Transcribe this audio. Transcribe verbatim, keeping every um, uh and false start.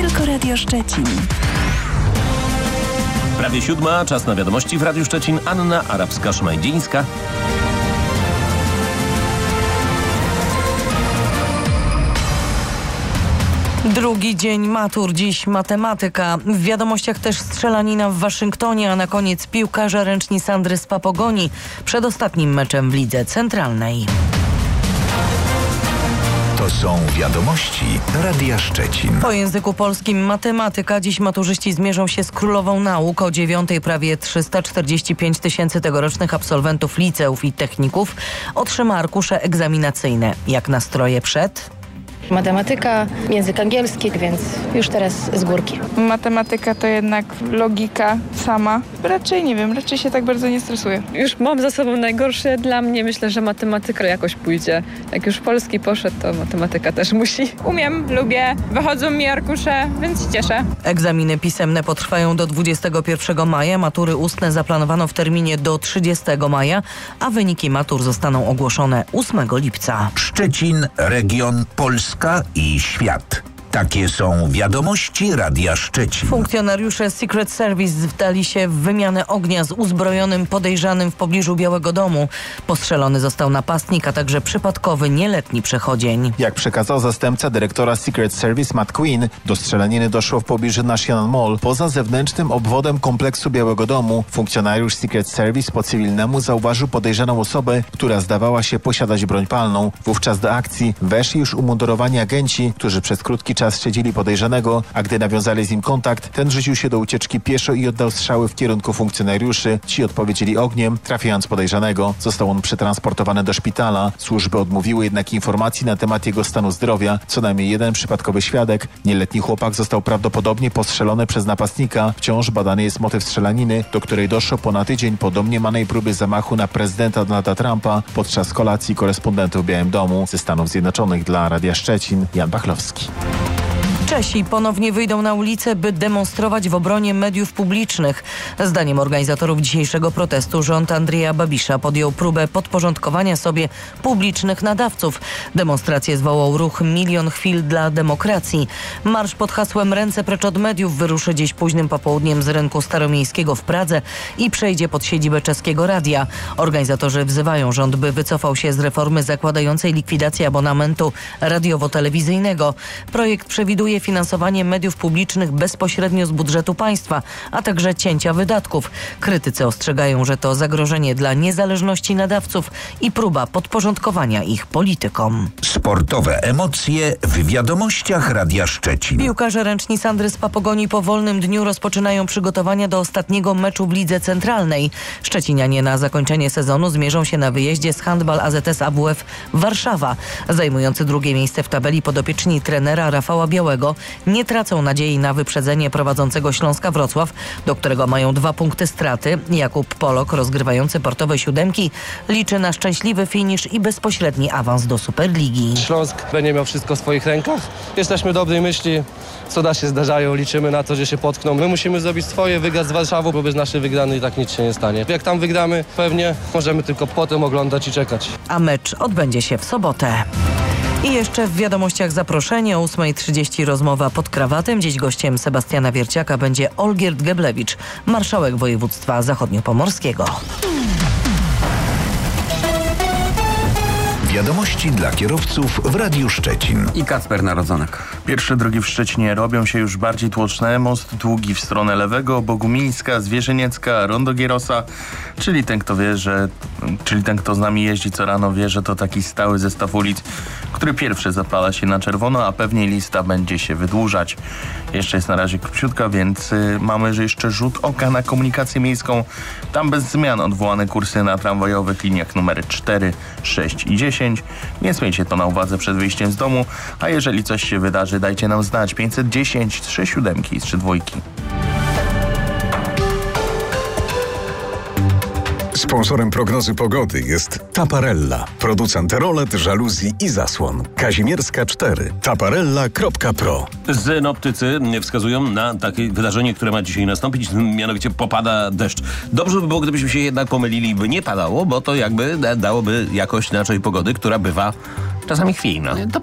Tylko Radio Szczecin. Prawie siódma, czas na wiadomości w Radiu Szczecin. Anna Arabska-Szmajdzińska. Drugi dzień matur, dziś matematyka. W wiadomościach też strzelanina w Waszyngtonie, a na koniec piłkarze ręczni Sandry z Papogoni przed ostatnim meczem w Lidze Centralnej. To są wiadomości Radia Szczecin. Po języku polskim matematyka. Dziś maturzyści zmierzą się z królową nauk. O dziewiątej prawie trzysta czterdzieści pięć tysięcy tegorocznych absolwentów liceów i techników otrzyma arkusze egzaminacyjne. Jak nastroje przed? Matematyka, język angielski, więc już teraz z górki. Matematyka to jednak logika sama. Raczej nie wiem, raczej się tak bardzo nie stresuję. Już mam za sobą najgorsze dla mnie. Myślę, że matematyka jakoś pójdzie. Jak już polski poszedł, to matematyka też musi. Umiem, lubię, wychodzą mi arkusze, więc się cieszę. Egzaminy pisemne potrwają do dwudziestego pierwszego maja. Matury ustne zaplanowano w terminie do trzydziestego maja, a wyniki matur zostaną ogłoszone ósmego lipca. Szczecin, region, Polska i świat. Takie są wiadomości Radia Szczecin. Funkcjonariusze Secret Service wdali się w wymianę ognia z uzbrojonym podejrzanym w pobliżu Białego Domu. Postrzelony został napastnik, a także przypadkowy nieletni przechodzień. Jak przekazał zastępca dyrektora Secret Service Matt Quinn, do strzelaniny doszło w pobliżu National Mall. Poza zewnętrznym obwodem kompleksu Białego Domu funkcjonariusz Secret Service po cywilnemu zauważył podejrzaną osobę, która zdawała się posiadać broń palną. Wówczas do akcji weszli już umundurowani agenci, którzy przez krótki czas śledzili podejrzanego, a gdy nawiązali z nim kontakt, ten rzucił się do ucieczki pieszo i oddał strzały w kierunku funkcjonariuszy. Ci odpowiedzieli ogniem, trafiając podejrzanego. Został on przetransportowany do szpitala. Służby odmówiły jednak informacji na temat jego stanu zdrowia. Co najmniej jeden przypadkowy świadek. Nieletni chłopak został prawdopodobnie postrzelony przez napastnika. Wciąż badany jest motyw strzelaniny, do której doszło ponad tydzień po domniemanej próbie zamachu na prezydenta Donalda Trumpa podczas kolacji korespondentów w Białym Domu. Ze Stanów Zjednoczonych dla Radia Szczecin, Jan Bachlowski. Czesi ponownie wyjdą na ulicę, by demonstrować w obronie mediów publicznych. Zdaniem organizatorów dzisiejszego protestu rząd Andrzeja Babisza podjął próbę podporządkowania sobie publicznych nadawców. Demonstrację zwołał ruch Milion Chwil dla Demokracji. Marsz pod hasłem Ręce precz od mediów wyruszy dziś późnym popołudniem z rynku staromiejskiego w Pradze i przejdzie pod siedzibę czeskiego radia. Organizatorzy wzywają rząd, by wycofał się z reformy zakładającej likwidację abonamentu radiowo-telewizyjnego. Projekt przewiduje finansowanie mediów publicznych bezpośrednio z budżetu państwa, a także cięcia wydatków. Krytycy ostrzegają, że to zagrożenie dla niezależności nadawców i próba podporządkowania ich politykom. Sportowe emocje w wiadomościach Radia Szczecin. Piłkarze ręczni Sandry z Papogoni po wolnym dniu rozpoczynają przygotowania do ostatniego meczu w Lidze Centralnej. Szczecinianie na zakończenie sezonu zmierzą się na wyjeździe z Handball A Z S A W F Warszawa. Zajmujący drugie miejsce w tabeli podopieczni trenera Rafała Białego nie tracą nadziei na wyprzedzenie prowadzącego Śląska Wrocław, do którego mają dwa punkty straty. Jakub Polok, rozgrywający portowe siódemki, liczy na szczęśliwy finisz i bezpośredni awans do Superligi. Śląsk będzie miał wszystko w swoich rękach. Jesteśmy dobrej myśli, co da się zdarzają, liczymy na to, że się potkną. My musimy zrobić swoje, wygrać z Warszawą, bo bez naszej wygranej i tak nic się nie stanie. Jak tam wygramy, pewnie możemy tylko potem oglądać i czekać. A mecz odbędzie się w sobotę. I jeszcze w wiadomościach zaproszenie o ósma trzydzieści rozmowa pod krawatem. Dziś gościem Sebastiana Wierciaka będzie Olgierd Geblewicz, marszałek województwa zachodniopomorskiego. Wiadomości dla kierowców w Radiu Szczecin. I Kacper Narodzonek. Pierwsze drogi w Szczecinie robią się już bardziej tłoczne. Most długi w stronę lewego, Bogumińska, Zwierzyniecka, Rondo Gierosa, czyli ten, kto wie, że, czyli ten, kto z nami jeździ co rano, wie, że to taki stały zestaw ulic, który pierwszy zapala się na czerwono, a pewnie lista będzie się wydłużać. Jeszcze jest na razie króciutka, więc y, mamy że jeszcze rzut oka na komunikację miejską. Tam bez zmian odwołane kursy na tramwajowych liniach numery cztery, sześć i dziesięć, więc miejcie to na uwadze przed wyjściem z domu, a jeżeli coś się wydarzy, dajcie nam znać. pięćset dziesięć, trzy siódemki i trzy dwójki. Sponsorem prognozy pogody jest Taparella, producent rolet, żaluzji i zasłon. Kazimierska cztery. taparella kropka pro. Synoptycy wskazują na takie wydarzenie, które ma dzisiaj nastąpić, mianowicie popada deszcz. Dobrze by było, gdybyśmy się jednak pomylili, by nie padało, bo to jakby dałoby jakość naszej pogody, która bywa czasami chwiejna.